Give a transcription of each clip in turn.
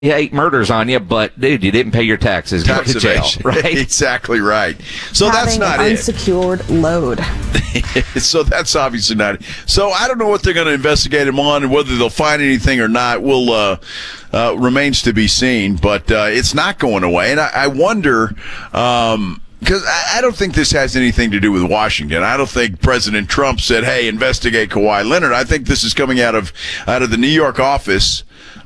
8 murders on you, but dude, you didn't pay your taxes. Go Tax to jail, evasion. right? Exactly right. So that's not Having it. unsecured load. So that's obviously not it. So I don't know what they're going to investigate him on, and whether they'll find anything or not will remains to be seen. But it's not going away, and I wonder. Because I don't think this has anything to do with Washington. I don't think President Trump said, "Hey, investigate Kawhi Leonard." I think this is coming out of the New York office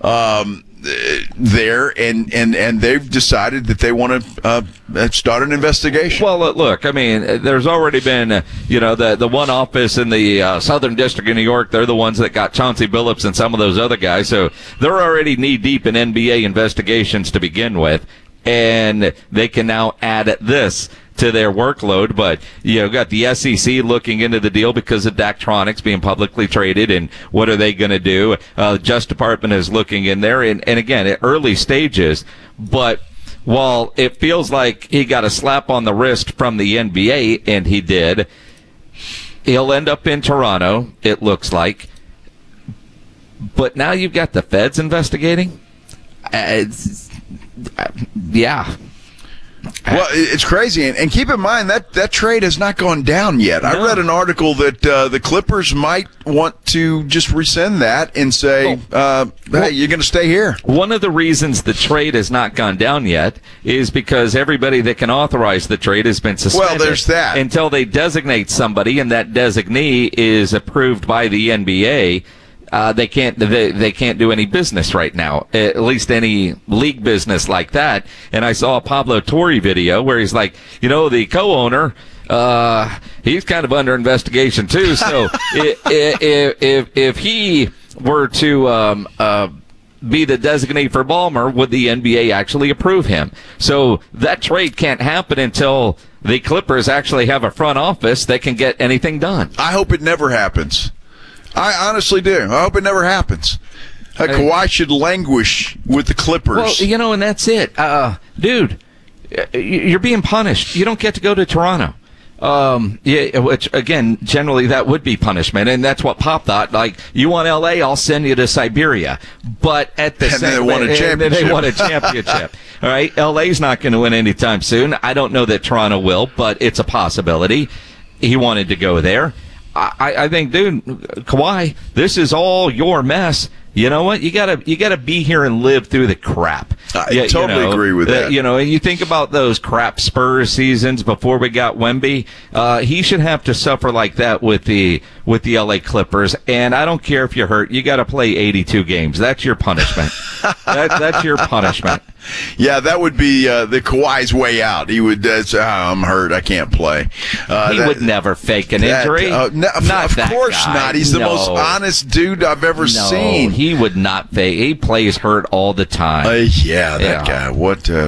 there, and they've decided that they want to start an investigation. Well, look, I mean, there's already been, the one office in the Southern District of New York. They're the ones that got Chauncey Billups and some of those other guys. So they're already knee deep in NBA investigations to begin with. And they can now add this to their workload. But, got the SEC looking into the deal because of Daktronics being publicly traded, and what are they going to do? The Justice Department is looking in there, and again, at early stages. But while it feels like he got a slap on the wrist from the NBA, and he did, he'll end up in Toronto, it looks like. But now you've got the feds investigating? Yeah. Well, it's crazy, and keep in mind that trade has not gone down yet. No. I read an article that the Clippers might want to just rescind that and say, hey, you're going to stay here. One of the reasons the trade has not gone down yet is because everybody that can authorize the trade has been suspended. Well, there's that. Until they designate somebody, and that designee is approved by the NBA. They can't do any business right now, at least any league business like that. And I saw a Pablo Torre video where he's like, the co-owner, he's kind of under investigation too. So if he were to be the designee for Ballmer, would the NBA actually approve him? So that trade can't happen until the Clippers actually have a front office that can get anything done. I hope it never happens. I honestly do. I hope it never happens. Kawhi should languish with the Clippers. Well, and that's it. Dude, you're being punished. You don't get to go to Toronto. Which, again, generally that would be punishment, and that's what Pop thought. Like, you want L.A., I'll send you to Siberia. But at the same time, they won a championship. All right, L.A.'s not going to win anytime soon. I don't know that Toronto will, but it's a possibility. He wanted to go there. I think, dude, Kawhi, this is all your mess. You know what? You gotta be here and live through the crap. I totally agree with that. You think about those crap Spurs seasons before we got Wemby. He should have to suffer like that with the LA Clippers. And I don't care if you're hurt. You got to play 82 games. That's your punishment. That's your punishment. Yeah, that would be the Kawhi's way out. He would say, I'm hurt. I can't play. He would never fake an injury. Of course not. He's the most honest dude I've ever seen. He would not fake. He plays hurt all the time. That guy. What a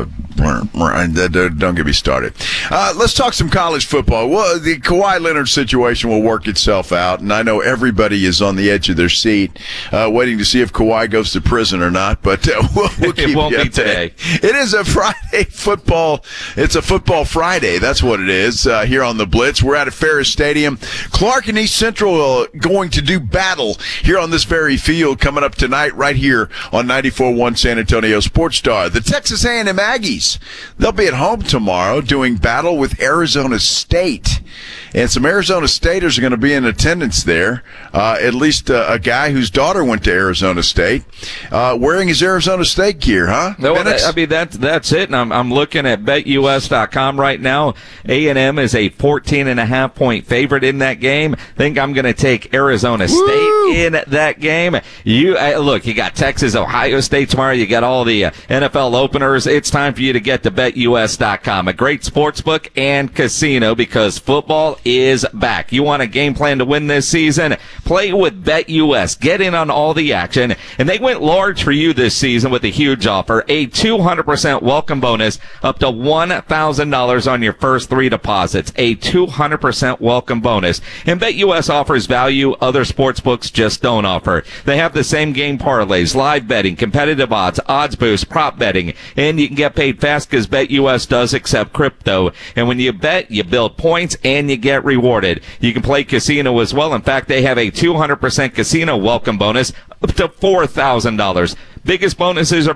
don't get me started. Let's talk some college football. Well, the Kawhi Leonard situation will work itself out, and I know everybody is on the edge of their seat, waiting to see if Kawhi goes to prison or not. But we'll keep you updated. Today. It is a Friday football. It's a football Friday. That's what it is here on the Blitz. We're at Ferris Stadium. Clark and East Central going to do battle here on this very field coming up tonight right here on 94.1 San Antonio Sports Star. The Texas A&M Aggies, they'll be at home tomorrow doing battle with Arizona State. And some Arizona Staters are going to be in attendance there. At least a guy whose daughter went to Arizona State, wearing his Arizona State gear, huh? No, I mean, that's it. And I'm looking at BetUS.com right now. A&M is a 14.5 point favorite in that game. Think I'm going to take Arizona State in that game. Look, you got Texas, Ohio State tomorrow. You got all the NFL openers. It's time for you to get to BetUS.com, a great sports book and casino, because football is back. You want a game plan to win this season? Play with BetUS. Get in on all the action. And they went large for you this season with a huge offer, a 200% welcome bonus up to $1,000 on your first 3 deposits, a 200% welcome bonus. And BetUS offers value other sports books just don't offer. They have the same game parlays, live betting, competitive odds boost, prop betting, and you can get paid fast because BetUS does accept crypto. And when you bet, you build points and you get rewarded. You can play casino as well. In fact, they have a 200% casino welcome bonus up to $4,000. Biggest bonuses are